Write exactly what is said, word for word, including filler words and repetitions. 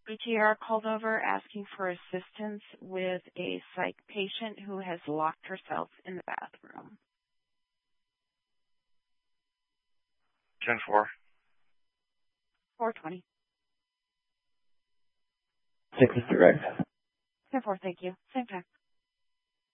B T R called over asking for assistance with a psych patient who has locked herself in the bathroom. ten four. four twenty. six is direct. ten four, thank you. Same time.